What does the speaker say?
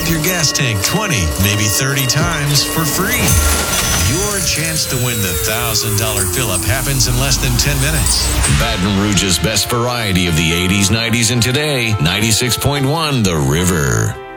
up your gas tank 20, maybe 30 times for free. Your chance to win the $1,000 fill-up happens in less than 10 minutes. Baton Rouge's best variety of the 80s, 90s, and today, 96.1 The River.